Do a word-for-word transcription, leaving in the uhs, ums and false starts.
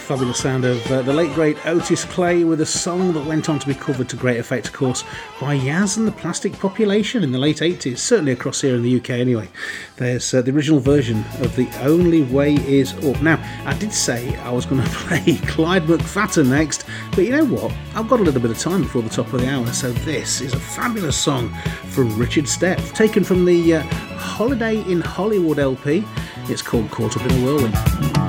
fabulous sound of uh, the late great Otis Clay with a song that went on to be covered to great effect, of course, by Yaz and the Plastic Population in the late eighties, certainly across here in the U K anyway. There's uh, the original version of The Only Way Is Up. Now, I did say I was going to play Clyde McFadden next, but you know what? I've got a little bit of time before the top of the hour, so this is a fabulous song from Richard Stepp, taken from the uh, Holiday in Hollywood L P. It's called Caught Up in a Whirlwind.